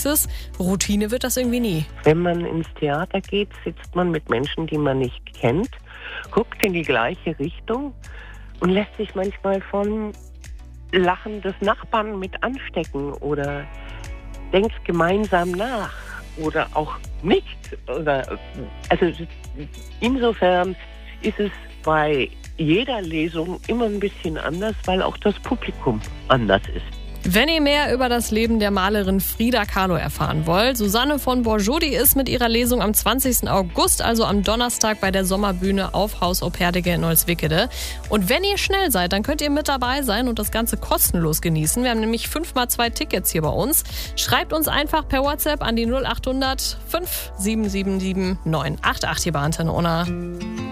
Praxis. Routine wird das irgendwie nie. Wenn man ins Theater geht, sitzt man mit Menschen, die man nicht kennt, guckt in die gleiche Richtung und lässt sich manchmal von Lachen des Nachbarn mit anstecken oder denkt gemeinsam nach oder auch nicht. Also insofern ist es bei jeder Lesung immer ein bisschen anders, weil auch das Publikum anders ist. Wenn ihr mehr über das Leben der Malerin Frida Kahlo erfahren wollt, Susanne von Borjoli ist mit ihrer Lesung am 20. August, also am Donnerstag, bei der Sommerbühne auf Haus Operdige in Holzwickede. Und wenn ihr schnell seid, dann könnt ihr mit dabei sein und das Ganze kostenlos genießen. Wir haben nämlich 5x2 Tickets hier bei uns. Schreibt uns einfach per WhatsApp an die 0800 5777 988 hier bei Antenne Unna.